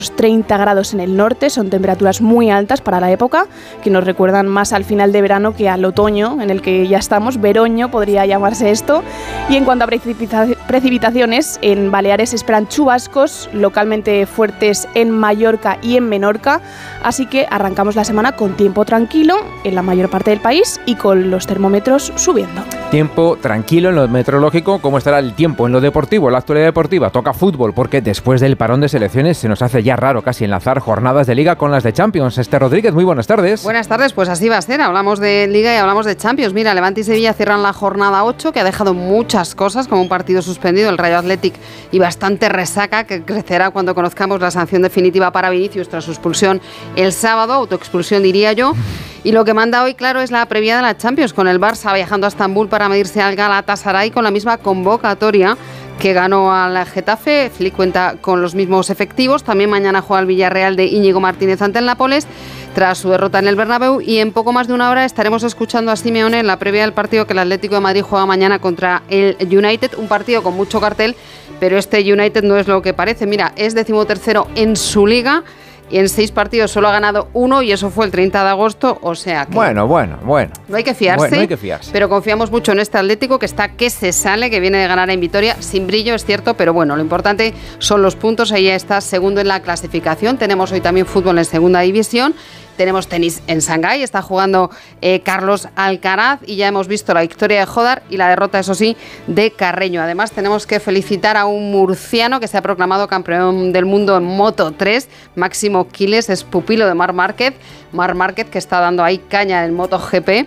30 grados en el norte, son temperaturas muy altas para la época, que nos recuerdan más al final de verano que al otoño, en el que ya estamos. Veroño podría llamarse esto. Y en cuanto a precipitaciones, en Baleares se esperan chubascos localmente fuertes en Mallorca y en Menorca, así que arrancamos la semana con tiempo tranquilo en la mayor parte del país y con los termómetros subiendo. Tiempo tranquilo en lo meteorológico. ¿Cómo estará el tiempo en lo deportivo, en la actualidad deportiva? Toca fútbol, porque después del parón de selecciones se nos hace ya raro casi enlazar jornadas de Liga con las de Champions. Esther Rodríguez, muy buenas tardes. Buenas tardes, pues así va a ser. Hablamos de Liga y hablamos de Champions. Mira, Levante y Sevilla cierran la jornada 8, que ha dejado muchas cosas, como un partido suspendido, el Rayo Athletic, y bastante resaca, que crecerá cuando conozcamos la sanción definitiva para Vinicius tras su expulsión el sábado, autoexpulsión diría yo. Y lo que manda hoy, claro, es la previa de la Champions, con el Barça viajando a Estambul para medirse al Galatasaray con la misma convocatoria que ganó al Getafe. Flick cuenta con los mismos efectivos. También mañana juega el Villarreal de Íñigo Martínez ante el Nápoles tras su derrota en el Bernabéu, y en poco más de una hora estaremos escuchando a Simeone en la previa del partido que el Atlético de Madrid juega mañana contra el United, un partido con mucho cartel, pero este United no es lo que parece. Mira, es 13º en su liga y en 6 partidos solo ha ganado 1, y eso fue el 30 de agosto, o sea que... Bueno. No hay que fiarse, bueno, no hay que fiarse. Pero confiamos mucho en este Atlético que está que se sale, que viene de ganar en Vitoria, sin brillo, es cierto, pero bueno, lo importante son los puntos. Ahí está segundo en la clasificación. Tenemos hoy también fútbol en segunda división. Tenemos tenis en Shanghái, está jugando Carlos Alcaraz, y ya hemos visto la victoria de Jodar y la derrota, eso sí, de Carreño. Además, tenemos que felicitar a un murciano que se ha proclamado campeón del mundo en Moto 3, Máximo Quiles, es pupilo de Marc Márquez. Marc Márquez, que está dando ahí caña en MotoGP,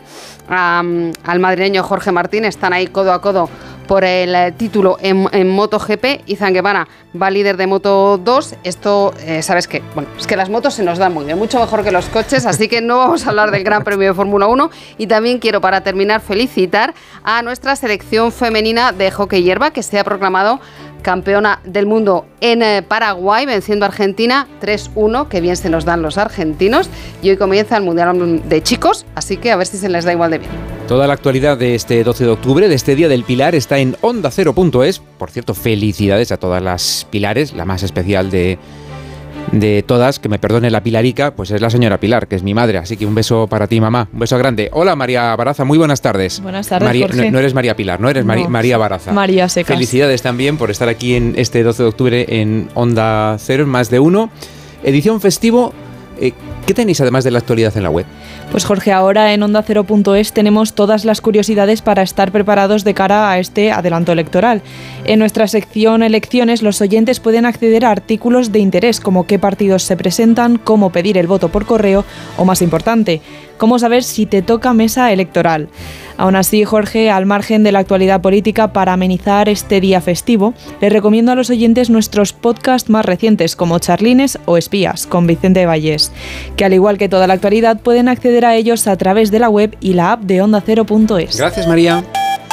al madrileño Jorge Martín, están ahí codo a codo por el título en MotoGP. Izan Guevara va líder de Moto 2. Esto, ¿sabes qué? Bueno, es que las motos se nos dan muy bien, mucho mejor que los coches, así que no vamos a hablar del Gran Premio de Fórmula 1. Y también quiero, para terminar, felicitar a nuestra selección femenina de hockey hierba, que se ha proclamado campeona del mundo en Paraguay, venciendo a Argentina 3-1, que bien se nos dan los argentinos, y hoy comienza el Mundial de Chicos, así que a ver si se les da igual de bien. Toda la actualidad de este 12 de octubre, de este Día del Pilar, está en ondacero.es. Por cierto, felicidades a todas las Pilares, la más especial de todas, que me perdone la Pilarica, pues es la señora Pilar, que es mi madre, así que un beso para ti, mamá, un beso grande. Hola, María Baraza, muy buenas tardes. Buenas tardes, María, Jorge. No eres María Pilar, ¿no? Eres No, María Baraza. María Secas. Felicidades también por estar aquí en este 12 de octubre en Onda Cero, en Más de Uno. Edición festivo. ¿Qué tenéis además de la actualidad en la web? Pues Jorge, ahora en ondacero.es tenemos todas las curiosidades para estar preparados de cara a este adelanto electoral. En nuestra sección Elecciones, los oyentes pueden acceder a artículos de interés como qué partidos se presentan, cómo pedir el voto por correo o, más importante, cómo saber si te toca mesa electoral. Aún así, Jorge, al margen de la actualidad política, para amenizar este día festivo, les recomiendo a los oyentes nuestros podcasts más recientes como Charlines o Espías, con Vicente Vallés, que al igual que toda la actualidad pueden acceder a ellos a través de la web y la app de ondacero.es. Gracias, María.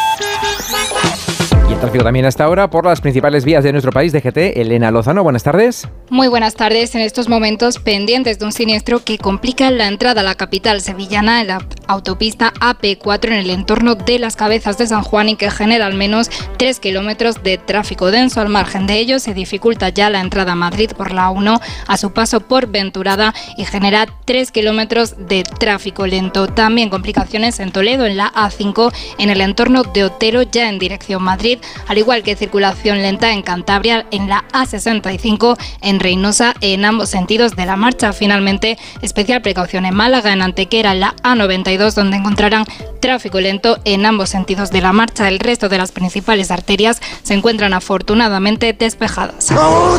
Y el tráfico también hasta ahora por las principales vías de nuestro país. DGT, Elena Lozano, buenas tardes. Muy buenas tardes. En estos momentos pendientes de un siniestro que complica la entrada a la capital sevillana en la autopista AP4 en el entorno de Las Cabezas de San Juan, y que genera al menos 3 kilómetros de tráfico denso. Al margen de ello, se dificulta ya la entrada a Madrid por la A1 a su paso por Venturada y genera 3 kilómetros de tráfico lento. También complicaciones en Toledo en la A5 en el entorno de Otero, ya en dirección Madrid, al igual que circulación lenta en Cantabria en la A65 en Reynosa en ambos sentidos de la marcha. Finalmente, especial precaución en Málaga, en Antequera, en la A92, donde encontrarán tráfico lento en ambos sentidos de la marcha. El resto de las principales arterias se encuentran afortunadamente despejadas.